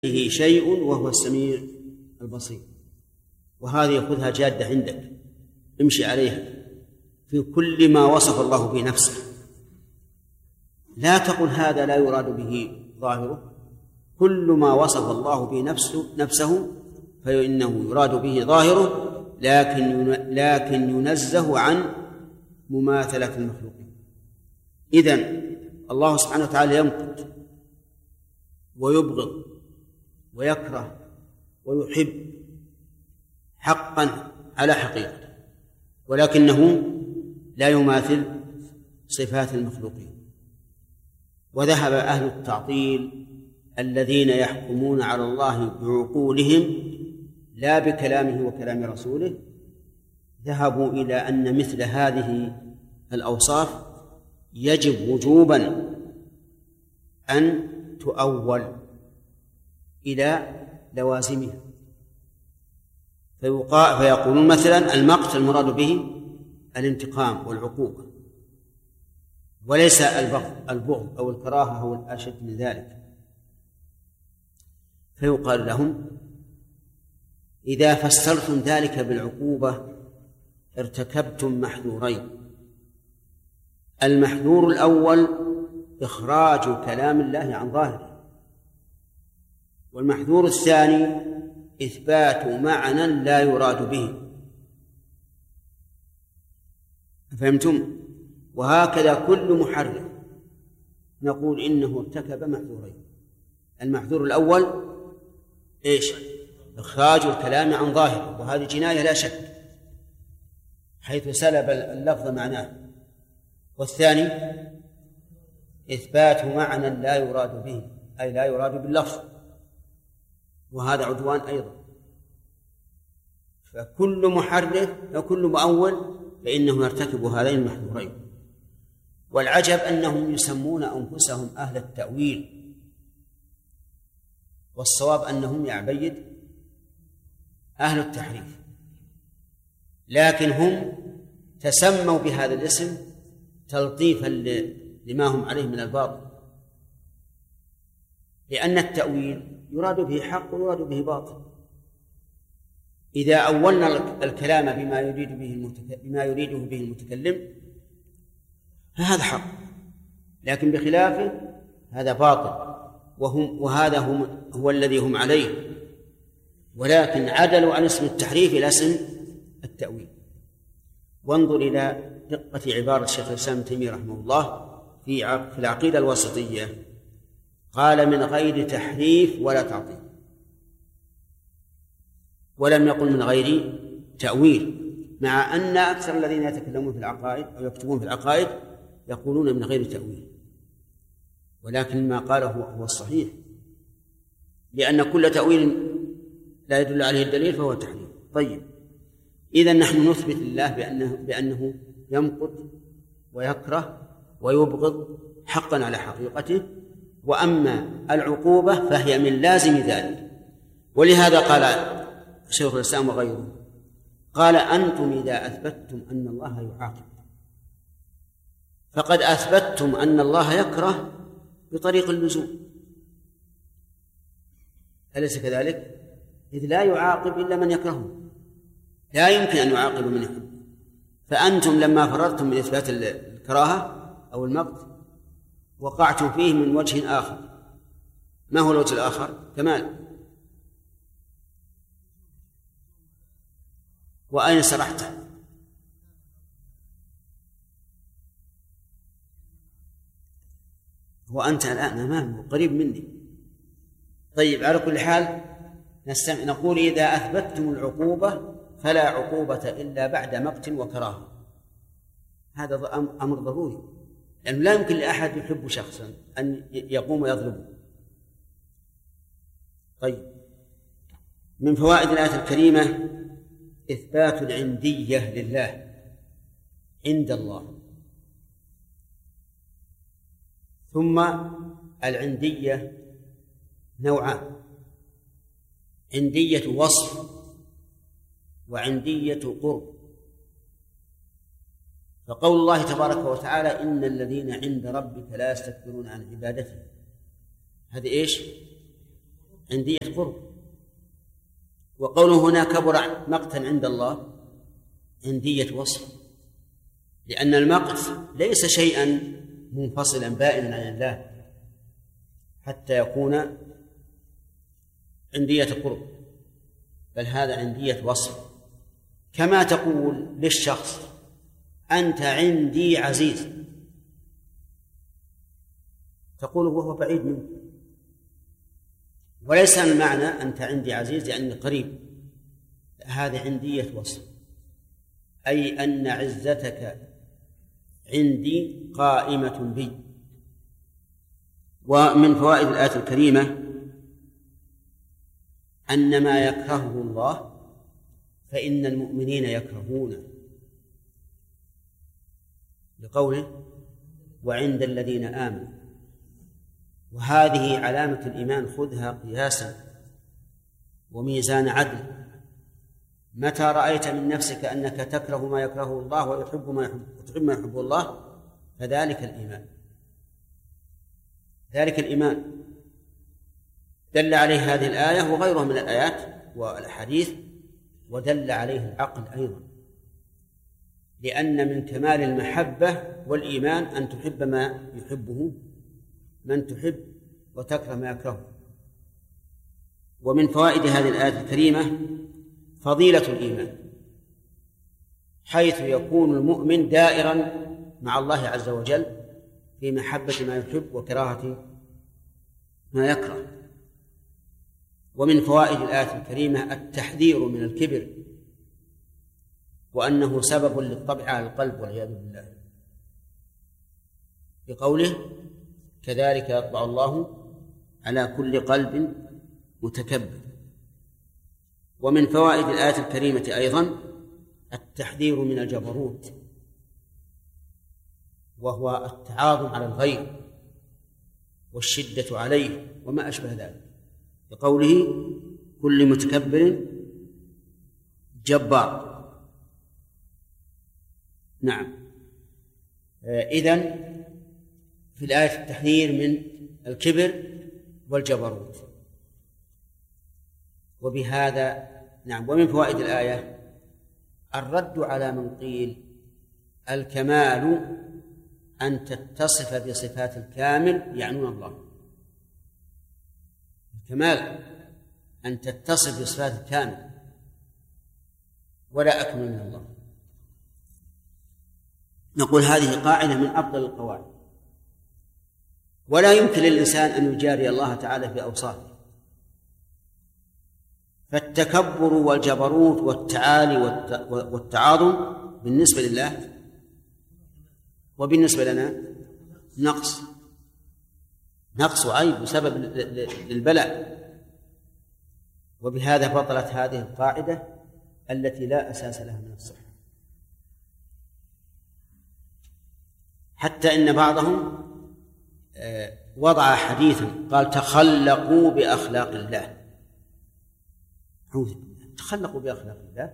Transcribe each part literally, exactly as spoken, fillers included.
به شيء وهو السميع البصير. وهذه خذها جادة عندك، امشي عليها في كل ما وصف الله به نفسه. لا تقل هذا لا يراد به ظاهره، كل ما وصف الله به نفسه, نفسه فإنه يراد به ظاهره، لكن لكن ينزه عن مماثلة المخلوقين. إذن الله سبحانه وتعالى يمقت ويبغض ويكره ويحب حقا على حقيقته، ولكنه لا يماثل صفات المخلوقين. وذهب أهل التعطيل الذين يحكمون على الله بعقولهم لا بكلامه وكلام رسوله، ذهبوا إلى أن مثل هذه الأوصاف يجب وجوبا أن تؤول إلى لوازمها، فيقولون مثلا المقت المراد به الانتقام والعقوبة، وليس البغض البغض أو الكراهة أو الأشد من ذلك. فيقال لهم إذا فسرتم ذلك بالعقوبة ارتكبتم محذورين: المحذور الأول إخراج كلام الله عن ظاهره، والمحذور الثاني إثبات معنى لا يراد به. فهمتم؟ وهكذا كل محرف نقول إنه ارتكب محذورين: المحذور الأول إيش؟ إخراج الكلام عن ظاهره، وهذه جناية لا شك، حيث سلب اللفظ معناه. والثاني إثبات معنى لا يراد به، أي لا يراد باللفظ، وهذا عدوان أيضا. فكل محرف وكل مؤول فإنه يرتكب هذين المحذورين. والعجب أنهم يسمون أنفسهم أهل التأويل، والصواب أنهم يا عبيد أهل التحريف، لكن هم تسموا بهذا الاسم تلطيفا لما هم عليه من الباطل، لأن التأويل يراد به حق ويراد به باطل. إذا أولنا الكلام بما يريد به المتكلم بما يريده به المتكلم فهذا حق، لكن بخلافه هذا باطل، وهم وهذا هم هو الذي هم عليه، ولكن عدلوا عن اسم التحريف إلى اسم التأويل. وانظر إلى دقة عبارة الشيخ الإسلام ابن تيمية رحمه الله في في العقيدة الوسطية، قال: من غير تحريف ولا تعطيل، ولم يقل من غير تأويل، مع أن أكثر الذين يتكلمون في العقائد أو يكتبون في العقائد يقولون من غير تأويل، ولكن ما قاله هو الصحيح، لأن كل تأويل لا يدل عليه الدليل فهو تحريف. طيب، إذن نحن نثبت لله بأنه, بأنه يمقت ويكره ويبغض حقا على حقيقته، وأما العقوبة فهي من لازم ذلك. ولهذا قال شيخ الإسلام وغيره، قال: أنتم إذا أثبتتم أن الله يعاقب فقد أثبتتم أن الله يكره بطريق اللزوم، أليس كذلك؟ إذ لا يعاقب إلا من يكرهه، لا يمكن أن يعاقب من يحب. فأنتم لما فررتم من إثبات الكراهة أو المقت وقعتم فيه من وجه آخر. ما هو الوجه الآخر؟ كمال. وأين سرحت؟ وأنت الآن أمامه قريب مني. طيب، على كل حال نستمع نقول: إذا أثبتتم العقوبة فلا عقوبة إلا بعد مقت وكراهة. هذا أمر ضروري، لأنه يعني لا يمكن لأحد يحب شخصا أن يقوم ويظلمه. طيب، من فوائد الآية الكريمة إثبات العندية لله عند الله. ثم العندية نوعان: عندية وصف وعندية قرب. فقول الله تبارك وتعالى: إن الذين عند ربك لا يستكبرون عن عبادته، هذه إيش؟ عندية قرب. وقوله هنا كبر مقتا عند الله عندية وصف، لأن المقت ليس شيئا منفصلا بائنا عن الله حتى يكون عندية قرب، بل هذا عندية وصف. كما تقول للشخص أنت عندي عزيز، تقول وهو بعيد منك، وليس المعنى أنت عندي عزيز لأني قريب، هذه عندية وصف، أي أن عزتك عندي قائمة بي. ومن فوائد الآية الكريمة أن ما يكرهه الله فإن المؤمنين يكرهونه، لقوله وعند الذين آمنوا، وهذه علامة الإيمان، خذها قياسا وميزان عدل. متى رأيت من نفسك أنك تكره ما يكرهه الله ويحب ما يحب وتحب ما يحبه الله فذلك الإيمان، ذلك الإيمان دل عليه هذه الآية وغيرها من الآيات والأحاديث، ودل عليه العقل أيضا، لأن من كمال المحبة والإيمان أن تحب ما يحبه من تحب وتكره ما يكرهه. ومن فوائد هذه الآية الكريمة فضيلة الإيمان، حيث يكون المؤمن دائرا مع الله عز وجل في محبة ما يحب وكراهة ما يكره. ومن فوائد الآية الكريمة التحذير من الكبر، وأنه سبب للطبع على القلب والعياذ بالله، بقوله كذلك يطبع الله على كل قلب متكبر. ومن فوائد الآية الكريمة أيضا التحذير من الجبروت، وهو التعاظم على الغير والشدة عليه وما أشبه ذلك، بقوله كل متكبر جبار. نعم، إذن في الآية التحذير من الكبر والجبروت. وبهذا نعم ومن فوائد الآية الرد على من قيل الكمال أن تتصف بصفات الكامل يعنون الله. الكمال أن تتصف بصفات الكامل ولا أكمل من الله. نقول هذه قاعدة من أفضل القواعد، ولا يمكن للإنسان أن يجاري الله تعالى في أوصافه. فالتكبر والجبروت والتعالي والتعاظم بالنسبة لله وبالنسبة لنا نقص نقص وعيب بسبب البلاء. وبهذا بطلت هذه القاعدة التي لا أساس لها من الصحة، حتى إن بعضهم وضع حديثا قال تخلقوا بأخلاق الله. تخلقوا بأخلاق الله،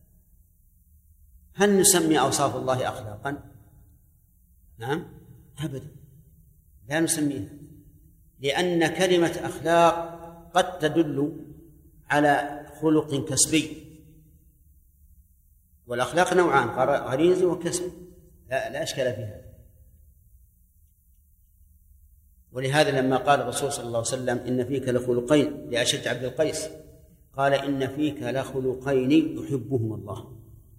هل نسمي أوصاف الله أخلاقا؟ نعم أبدا، لا نسميها، لأن كلمة أخلاق قد تدل على خلق كسبي، والأخلاق نوعان غريزي وكسبي، لا, لا أشكال فيها. ولهذا لما قال الرسول صلى الله عليه وسلم إن فيك لخلقين لأشد عبد القيس، قال إن فيك لخلقين يحبهما الله،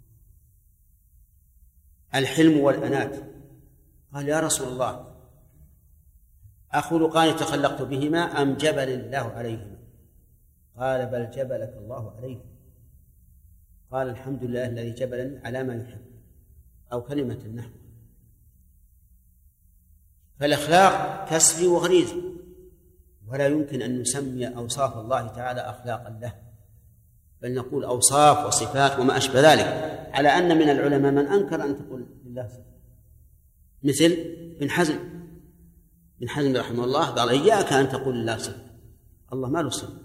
الحلم والأنات. قال يا رسول الله أخلقان تخلقت بهما أم جبل الله عليهما؟ قال بل جبلك الله عليه. قال الحمد لله الذي جبلني على ما يحب، أو كلمة النحو. فالأخلاق كسبي وغريزي، ولا يمكن أن نسمي أوصاف الله تعالى أخلاقا له، بل نقول أوصاف وصفات وما أشبه ذلك، على أن من العلماء من أنكر أن تقول لله صفة، مثل بن حزم بن حزم رحمه الله قال إياك أن تقول لله صفة، الله ما له صفة،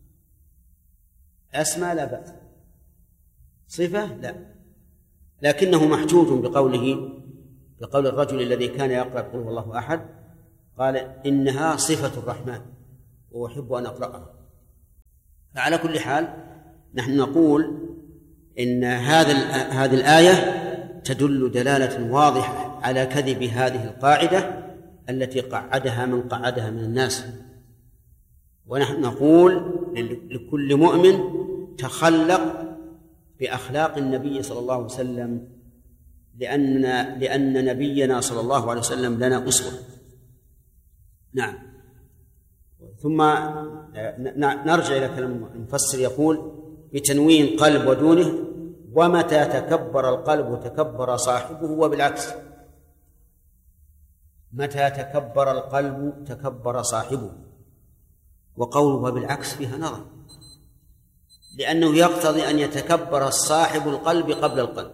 أسماء لا بأس، صفة لا، لكنه محجوج بقوله بقول الرجل الذي كان يقرأ قل هو الله أحد، قال إنها صفة الرحمن وأحب أن أقرأها، فعلى كل حال نحن نقول إن هذا هذه الآية تدل دلالة واضحة على كذب هذه القاعدة التي قعدها من قعدها من الناس. ونحن نقول لكل مؤمن تخلق بأخلاق النبي صلى الله عليه وسلم، لأن لأن نبينا صلى الله عليه وسلم لنا أسوة. نعم. ثم نرجع إلى كلام المفسر يقول بتنوين قلب ودونه: ومتى تكبر القلب تكبر صاحبه، وبالعكس. متى تكبر القلب تكبر صاحبه، وقوله وبالعكس فيها نظر، لأنه يقتضي أن يتكبر صاحب القلب قبل القلب،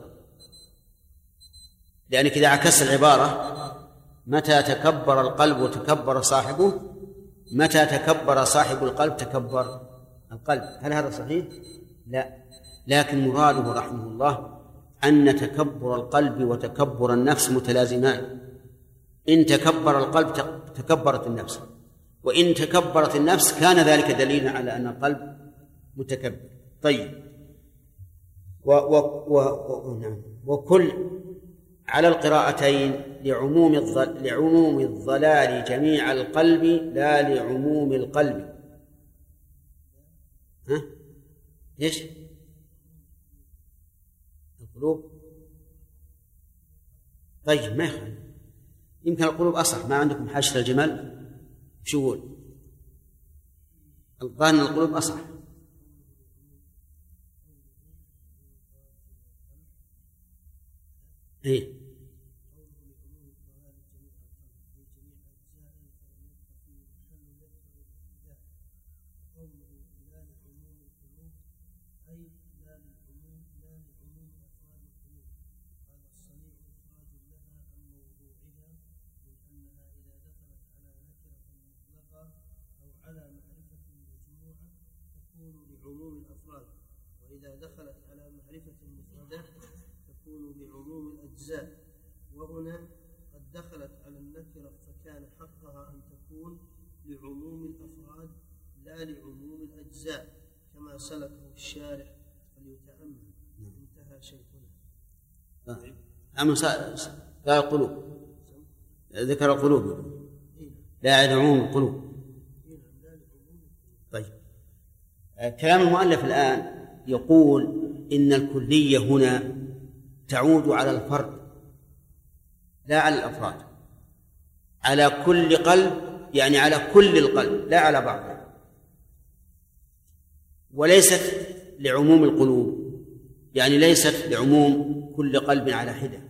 لأنك إذا عكس العبارة متى تكبر القلب تكبر صاحبه، متى تكبر صاحب القلب تكبر القلب. هل هذا صحيح؟ لا، لكن مراده رحمه الله أن تكبر القلب وتكبر النفس متلازمان. إن تكبر القلب تكبرت النفس، وإن تكبرت النفس كان ذلك دليلا على أن القلب متكبر. طيب. و و و و وكل على القراءتين لعموم الضل... لعموم الضلال جميع القلب لا لعموم القلب. ها؟ إيش؟ القلوب. طيب ما يخالف، يمكن القلوب أصح. ما عندكم حاشة الجمل شو يقول؟ الظاهر القلوب أصح. إيه؟ وإذا دخلت على معرفة المفردة تكون لعموم الأجزاء، وهنا قد دخلت على النكرة فكان حقها أن تكون لعموم الأفراد لا لعموم الأجزاء، كما سلكه الشارح فليتأمل. انتهى شيخنا. أما قال القلوب، ذكر القلوب لا لعموم القلوب. طيب. كلام المؤلف الآن يقول إن الكلية هنا تعود على الفرد لا على الأفراد، على كل قلب، يعني على كل القلب لا على بعضه، وليست لعموم القلوب، يعني ليست لعموم كل قلب على حدة،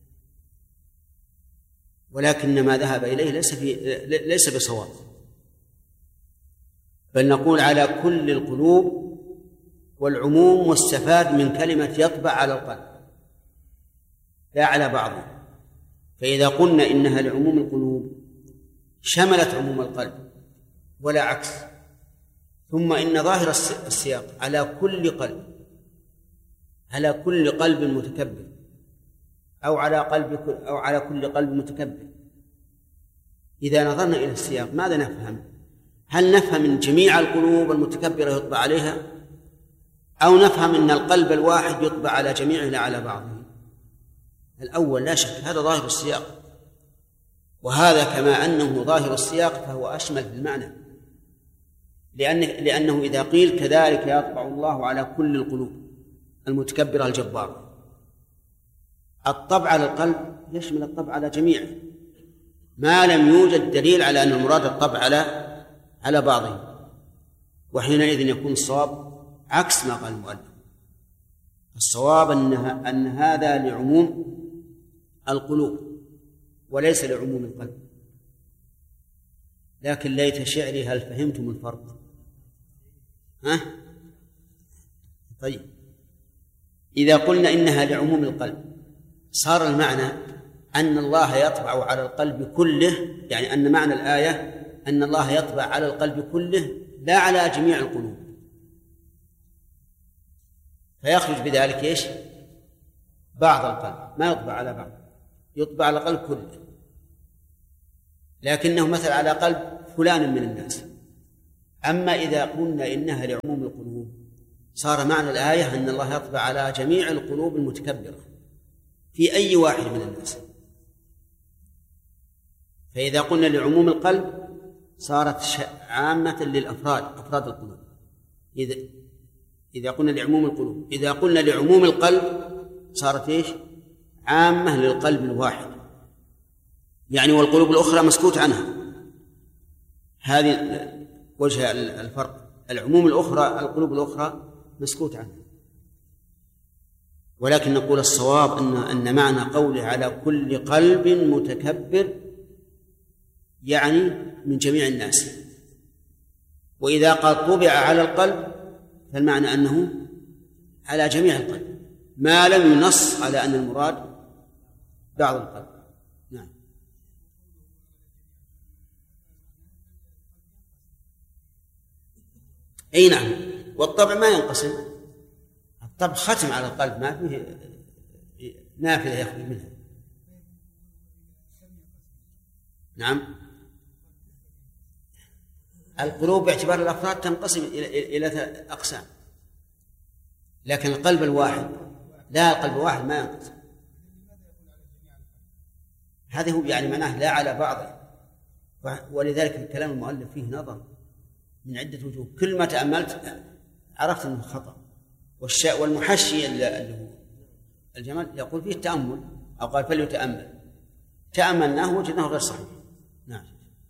ولكن ما ذهب إليه ليس في ليس بصواب، بل نقول على كل القلوب، والعموم مستفاد من كلمة يطبع على القلب لا على بعضه. فإذا قلنا إنها لعموم القلوب شملت عموم القلب ولا عكس. ثم إن ظاهر السياق على كل قلب، على كل قلب متكبر، أو على قلب أو على كل قلب متكبر. إذا نظرنا إلى السياق ماذا نفهم؟ هل نفهم من جميع القلوب المتكبرة يطبع عليها، أو نفهم أن القلب الواحد يطبع على جميعه لا على بعضه؟ الأول لا شك، هذا ظاهر السياق، وهذا كما أنه ظاهر السياق فهو أشمل في المعنى، لأن لأنه إذا قيل كذلك يطبع الله على كل القلوب المتكبرة الجبارة، الطبع على القلب يشمل الطبع على جميعه، ما لم يوجد دليل على أن المراد الطبع على على بعضه. وحينئذ يكون الصواب عكس ما قال المؤلف، الصواب أنها أن هذا لعموم القلوب وليس لعموم القلب. لكن ليت شعري هل فهمتم الفرق؟ ها؟ طيب، إذا قلنا إنها لعموم القلب صار المعنى أن الله يطبع على القلب كله، يعني أن معنى الآية أن الله يطبع على القلب كله لا على جميع القلوب، فيخرج بذلك إيش؟ بعض القلب، ما يطبع على بعض، يطبع على القلب كله، لكنه مثل على قلب فلان من الناس أما إذا قلنا إنها لعموم القلوب صار معنى الآية أن الله يطبع على جميع القلوب المتكبرة في أي واحد من الناس. فإذا قلنا لعموم القلب صارت عامة للأفراد، أفراد القلوب. إذا إذا قلنا لعموم القلوب، إذا قلنا لعموم القلب صارت إيش؟ عامة للقلب الواحد، يعني والقلوب الأخرى مسكوت عنها. هذه وجه الفرق، العموم الأخرى القلوب الأخرى مسكوت عنها. ولكن نقول الصواب أن أن معنى قوله على كل قلب متكبر يعني من جميع الناس. وإذا قال طبع على القلب فالمعنى أنه على جميع القلب، ما لم ينص على أن المراد بعض القلب. نعم. أي نعم، والطبع ما ينقسم، الطبع ختم على القلب، ما فيه نافذة يخرج منها. نعم، القلوب باعتبار الأفراد تنقسم إلى أقسام، لكن القلب الواحد لا، القلب الواحد ما ينقسم. هذا هو يعني معناه لا على بعضه. ولذلك الكلام المؤلف فيه نظر من عدة وجوه، كل ما تأملت عرفت أنه خطأ. والمحشي اللي هو الجمال يقول فيه التأمل، أو قال فليتأمل، تأملناه وجدناه غير صحيح. نعم.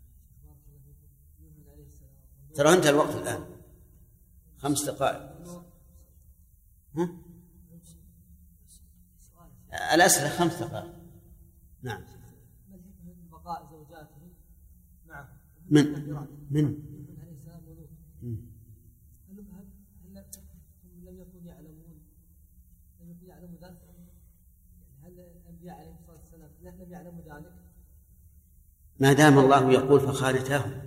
ترى انتهى الوقت الآن، خمس دقائق. ها؟ الأسئلة خمس دقائق. نعم. بقاء زوجاته نعم من من لم يكن يعلمون لم يكن يعلمون ذلك؟ هل الأنبياء عليهم الصلاة والسلام لم يعلموا ذلك؟ ما دام الله يقول فخانتاهم،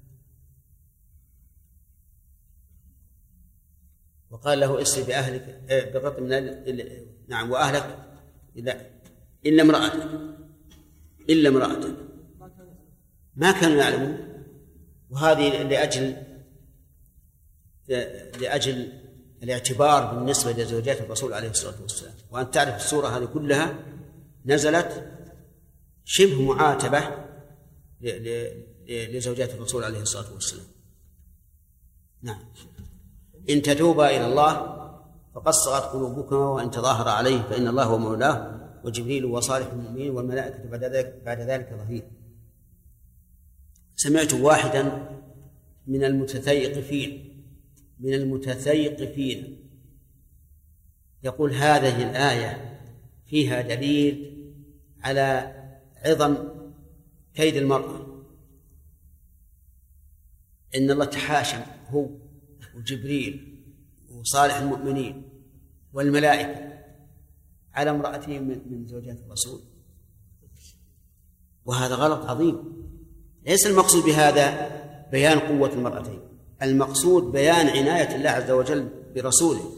وقال له اسر بأهلك بقطع من ال... نعم وأهلك إلا إلا امرأتك إلا امرأتك ما كانوا يعلمون. وهذه لأجل لأجل الاعتبار بالنسبة لزوجات الرسول عليه الصلاة والسلام. وأن تعرف السورة هذه كلها نزلت شبه معاتبة لزوجات الرسول عليه الصلاة والسلام. نعم. إن تتوبا إلى الله فقد صغت قلوبكما وإن تظاهر عليه فإن الله هو مولاه وجبريل وصالح المؤمنين والملائكة بعد ذلك بعد ذلك ظهير. سمعت واحدا من المتثيقفين من المتثيقفين يقول هذه الآية فيها دليل على عظم كيد المرأة، إن الله تحاشم هو وجبريل وصالح المؤمنين والملائكة على امرأته من زوجات الرسول، وهذا غلط عظيم. ليس المقصود بهذا بيان قوة المرأتين، المقصود بيان عناية الله عز وجل برسوله،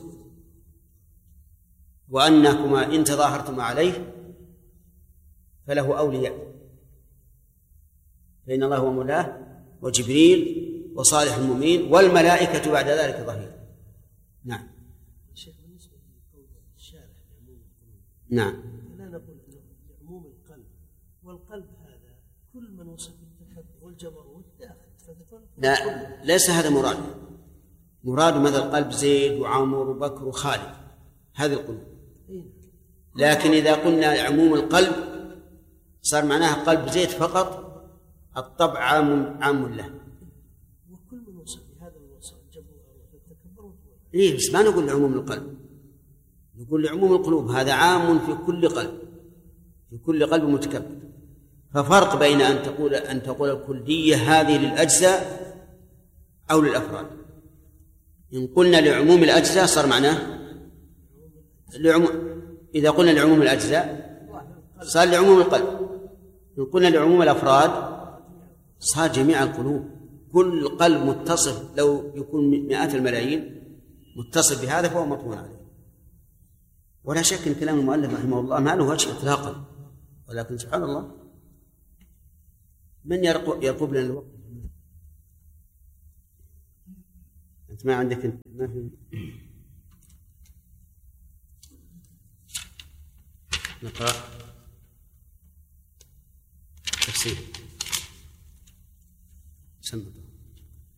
وأنكما إن تظاهرتما عليه فله أولياء، فإن الله هو مولاه وجبريل وصالح المؤمنين والملائكة بعد ذلك ظهير. نعم. شيخ بالنسبة لقول الشارع لعموم القلوب، نعم، لا نقول أنه لعموم القلب، والقلب هذا كل من وصف بالتكبر والجبروت داخل. لا، ليس هذا مراد. مراد مثل قلب زيد وعمر وبكر وخالد، هذه القلوب. لكن إذا قلنا عموم القلب صار معناها قلب زيد فقط، الطبع عام عام له. وكل من وصف بهذا الوصف الجبروت والتكبر. إيه، بس ما نقول لعموم القلب، نقول لعموم القلوب، هذا عام في كل قلب، في كل قلب متكبر. ففرق بين أن تقول أن تقول الكلية هذه للأجزاء أو للأفراد. إن قلنا لعموم الأجزاء صار معناه لعموم، إذا قلنا لعموم الأجزاء صار لعموم القلب. إن قلنا لعموم الأفراد صار جميع القلوب. كل قلب متصف، لو يكون مئات الملايين متصف بهذا فهو مطمون عليه. ولا شك أن كلام المؤلف رحمه الله ما له وجه إطلاقا، ولكن سبحان الله من يرقب لنا الوقت. أنت ما عندك انت ما في نقرأ تفسير سنة